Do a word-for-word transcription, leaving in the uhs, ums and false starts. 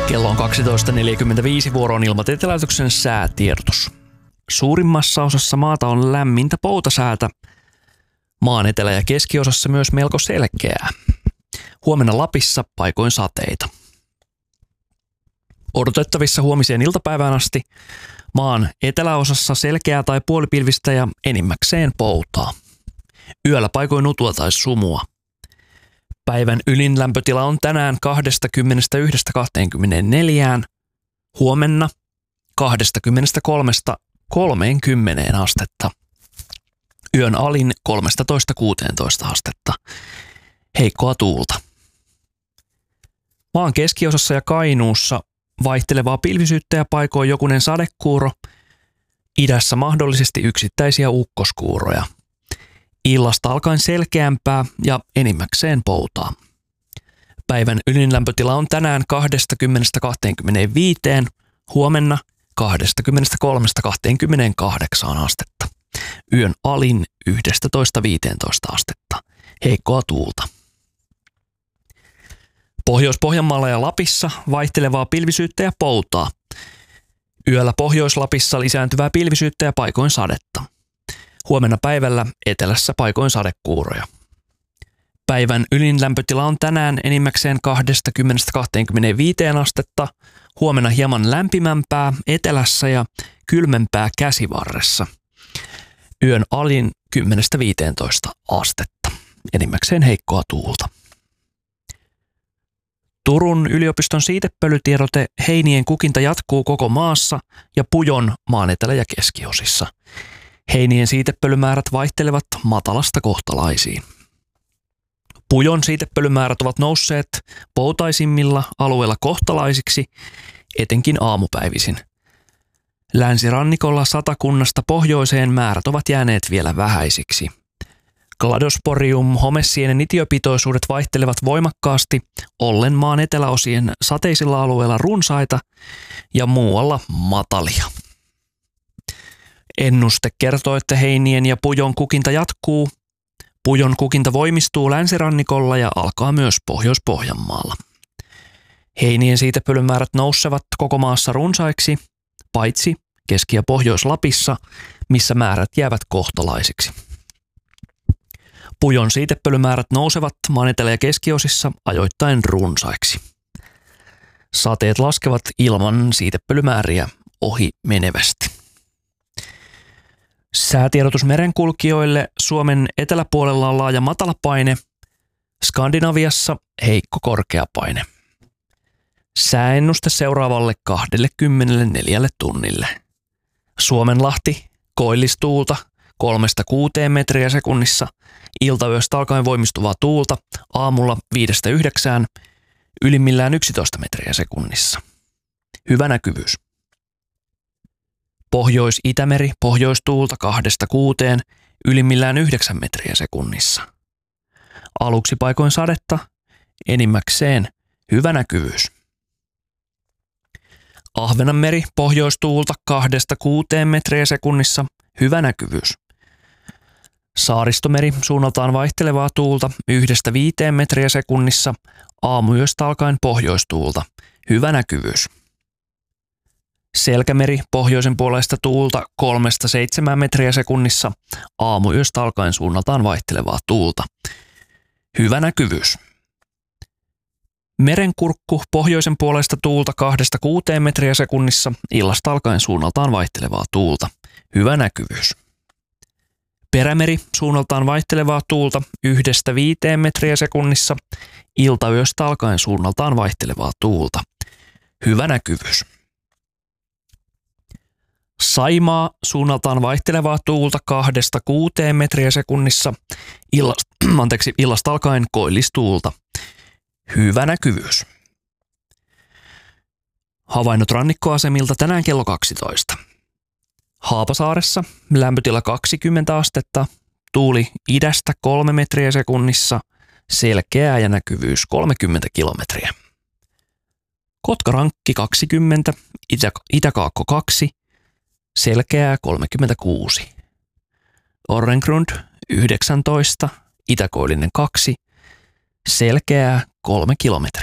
Kello on kaksitoista neljäkymmentäviisi, vuoroon Ilmatieteen laitoksen säätiedotus. Suurimmassa osassa maata on lämmintä poutasäätä. Maan etelä- ja keskiosassa myös melko selkeää. Huomenna Lapissa paikoin sateita. Odotettavissa huomiseen iltapäivään asti maan eteläosassa selkeää tai puolipilvistä ja enimmäkseen poutaa. Yöllä paikoin utua tai sumua. Päivän ylin lämpötila on tänään kaksikymmentäyksi kaksikymmentäneljä, huomenna kaksikymmentäkolme kolmekymmentä astetta. Yön alin kolmetoista kuusitoista astetta. Heikkoa tuulta. Maan keskiosassa ja Kainuussa vaihtelevaa pilvisyyttä ja paikoin jokunen sadekuuro. Idässä mahdollisesti yksittäisiä ukkoskuuroja. Illasta alkaen selkeämpää ja enimmäkseen poutaa. Päivän ylinlämpötila on tänään kaksikymmentä kaksikymmentäviisi, huomenna kaksikymmentäkolme kaksikymmentäkahdeksan astetta. Yön alin yksitoista viisitoista astetta. Heikkoa tuulta. Pohjois-Pohjanmaalla ja Lapissa vaihtelevaa pilvisyyttä ja poutaa. Yöllä Pohjois-Lapissa lisääntyvää pilvisyyttä ja paikoin sadetta. Huomenna päivällä etelässä paikoin sadekuuroja. Päivän ylin lämpötila on tänään enimmäkseen kaksikymmentä kaksikymmentäviisi astetta, huomenna hieman lämpimämpää etelässä ja kylmempää Käsivarressa. Yön alin kymmenen viisitoista astetta, enimmäkseen heikkoa tuulta. Turun yliopiston siitepölytiedote: heinien kukinta jatkuu koko maassa ja Pujon maan etelä- ja keskiosissa. Heinien siitepölymäärät vaihtelevat matalasta kohtalaisiin. Pujon siitepölymäärät ovat nousseet poutaisimmilla alueilla kohtalaisiksi, etenkin aamupäivisin. Länsirannikolla Satakunnasta pohjoiseen määrät ovat jääneet vielä vähäisiksi. Cladosporium homesienen itiöpitoisuudet vaihtelevat voimakkaasti, ollen maan eteläosien sateisilla alueilla runsaita ja muualla matalia. Ennuste kertoo, että heinien ja Pujon kukinta jatkuu. Pujon kukinta voimistuu länsirannikolla ja alkaa myös Pohjois-Pohjanmaalla. Heinien siitepölymäärät nousevat koko maassa runsaiksi, paitsi Keski- ja Pohjois-Lapissa, missä määrät jäävät kohtalaisiksi. Pujon siitepölymäärät nousevat maan etelä- ja keskiosissa ajoittain runsaiksi. Sateet laskevat ilman siitepölymääriä ohi menevästi. Säätiedotus merenkulkijoille: Suomen eteläpuolella on laaja matalapaine, Skandinaviassa heikko korkeapaine. Sääennuste seuraavalle kaksikymmentäneljä tunnille. Suomenlahti koillistuulta kolmesta kuuteen metriä sekunnissa, iltayöstä alkaen voimistuvaa tuulta, aamulla viidestä yhdeksään, ylimmillään yksitoista metriä sekunnissa. Hyvä näkyvyys. Pohjois-Itämeri pohjoistuulta kahdesta kuuteen, ylimmillään yhdeksän metriä sekunnissa. Aluksi paikoin sadetta, enimmäkseen hyvä näkyvyys. Ahvenanmeri pohjoistuulta kahdesta kuuteen metriä sekunnissa, hyvä näkyvyys. Saaristomeri suunnaltaan vaihtelevaa tuulta yhdestä viiteen metriä sekunnissa, aamuyöstä alkaen pohjoistuulta, hyvä näkyvyys. Selkämeri pohjoisen puolesta tuulta kolmesta seitsemään metriä sekunnissa, aamuyöstä alkaen suunnaltaan vaihtelevaa tuulta. Hyvä näkyvyys. Merenkurkku pohjoisen puolesta tuulta kahdesta kuuteen metriä sekunnissa, illasta alkaen suunnaltaan vaihtelevaa tuulta. Hyvä näkyvyys. Perämeri suunnaltaan vaihtelevaa tuulta yhdestä viiteen metriä sekunnissa, iltayöstä alkaen suunnaltaan vaihtelevaa tuulta. Hyvä näkyvyys. Saimaa suunnaltaan vaihtelevaa tuulta kahdesta kuuteen metriä sekunnissa, illasta, anteeksi, illasta alkaen koillistuulta. Hyvä näkyvyys. Havainnot rannikkoasemilta tänään kello kaksitoista. Haapasaaressa lämpötila kaksikymmentä astetta, tuuli idästä kolme metriä sekunnissa, selkeää ja näkyvyys kolmekymmentä kilometriä. Kotkarankki kaksikymmentä, Itä, Itäkaakko kaksi, selkeää kolmekymmentäkuusi. Orrengrund yhdeksäntoista, Itäkoillinen kaksi, selkeää kolme kilometriä.